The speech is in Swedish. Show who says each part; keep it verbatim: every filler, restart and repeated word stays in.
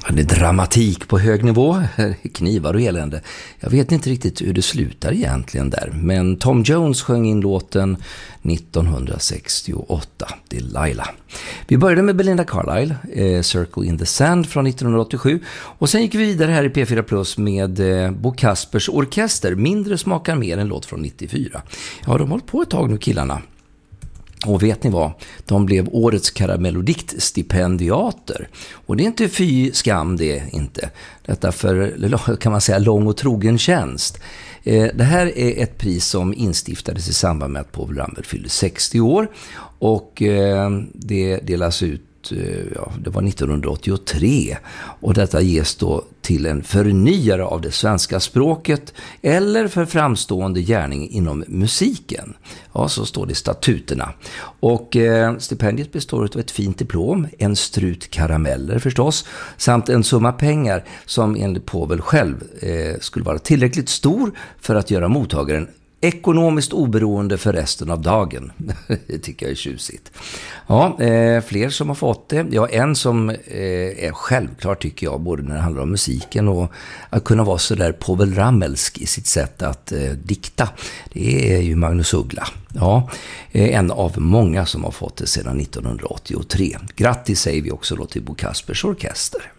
Speaker 1: Det är dramatik på hög nivå, knivar och elände. Jag vet inte riktigt hur det slutar egentligen där. Men Tom Jones sjöng in låten nittonhundrasextioåtta, Delilah. Vi började med Belinda Carlisle, eh, Circle in the Sand från nittonhundraåttiosju. Och sen gick vi vidare här i P fyra Plus med eh, Bo Kaspers Orkester, Mindre smakar mer, en låt från nittiofyra. Ja, de har hållit på ett tag nu, killarna. Och vet ni vad? De blev årets Karamellodikt-stipendiater. Och det är inte fy skam det inte. Detta för, kan man säga, lång och trogen tjänst. Det här är ett pris som instiftades i samband med att Povel Ramel fyllde sextio år. Och det delas ut, ja, det var nittonhundraåttiotre. Och detta ges då till en förnyare av det svenska språket eller för framstående gärning inom musiken. Ja, så står det i statuterna. Och eh, stipendiet består av ett fint diplom, en strut karameller förstås, samt en summa pengar som enligt Povel själv eh, skulle vara tillräckligt stor för att göra mottagaren ekonomiskt oberoende för resten av dagen. Det tycker jag är tjusigt. Ja, eh, fler som har fått det. Ja, en som eh, är självklart tycker jag, både när det handlar om musiken och att kunna vara så där Povel Ramelsk i sitt sätt att eh, dikta. Det är ju Magnus Uggla. Ja, eh, en av många som har fått det sedan nittonhundraåttiotre. Grattis säger vi också då till Bo Kaspers Orkester.